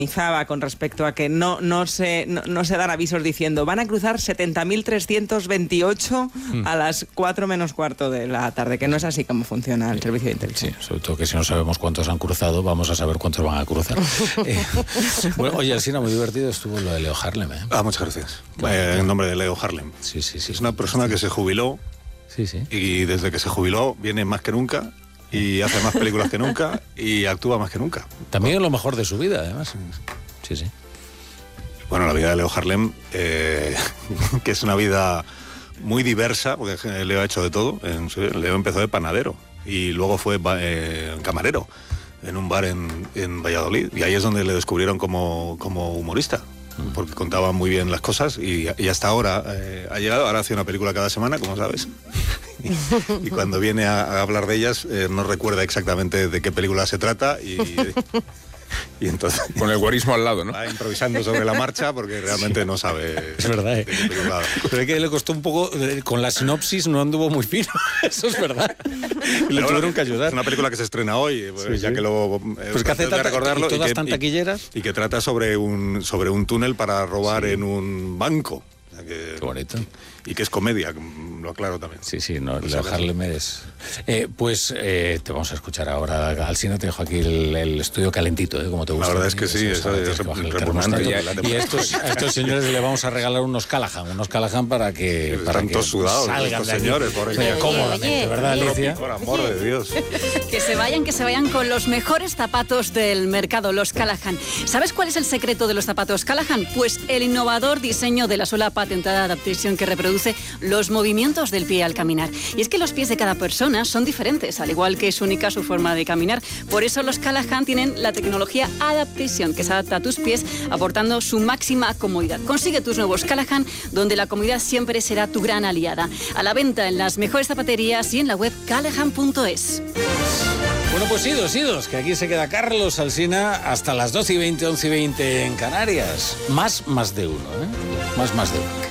con respecto a que no se dan avisos diciendo van a cruzar 70.328 a las 4 menos cuarto de la tarde, que no es así como funciona el servicio de inteligencia. Sí, sobre todo que si no sabemos cuántos han cruzado, vamos a saber cuántos van a cruzar. Bueno, oye, Alsina, muy divertido estuvo lo de Leo Harlem, ¿eh? Muchas gracias. En nombre de Leo Harlem. Sí. Es una persona que se jubiló. Sí. Y desde que se jubiló viene más que nunca. Y hace más películas que nunca y actúa más que nunca. También es lo mejor de su vida, además. Sí. Bueno, la vida de Leo Harlem, que es una vida muy diversa, porque Leo ha hecho de todo. Leo empezó de panadero y luego fue camarero en un bar en Valladolid. Y ahí es donde le descubrieron como humorista, porque contaba muy bien las cosas y hasta ahora ha llegado. Ahora hace una película cada semana, como sabes. Y cuando viene a hablar de ellas no recuerda exactamente de qué película se trata y entonces con el guarismo al lado, ¿no? Va improvisando sobre la marcha porque realmente no sabe. Es verdad, de qué película. Pero es que le costó un poco, con la sinopsis no anduvo muy fino. Eso es verdad. Y le tuvieron que ayudar. Es una película que se estrena hoy, ya que lo pues que hace recordarlo, y todas tan taquilleras. Y que trata sobre un túnel para robar en un banco. O sea que, qué bonito. Y que es comedia, lo aclaro también. Sí, no, Leo Harlem es... te vamos a escuchar ahora. Alsina, te dejo aquí el estudio calentito, como te gusta. La verdad es que sí, es repugnante. Y a estos señores le vamos a regalar unos Callahan para que... Están todos sudados salgan estos señores. Cómodamente, ¿verdad, Alicia? Por amor de Dios. Que se vayan con los mejores zapatos del mercado, los Callahan. ¿Sabes cuál es el secreto de los zapatos Callahan? Pues el innovador diseño de la suela patentada Adaptation que reproduce los movimientos del pie al caminar. Y es que los pies de cada persona son diferentes, al igual que es única su forma de caminar. Por eso los Callahan tienen la tecnología Adaptation, que se adapta a tus pies, aportando su máxima comodidad. Consigue tus nuevos Callahan, donde la comodidad siempre será tu gran aliada. A la venta en las mejores zapaterías y en la web callahan.es. Bueno, pues idos, que aquí se queda Carlos Alsina hasta las 12:20, 11:20 en Canarias. Más de uno, ¿eh? Más de uno.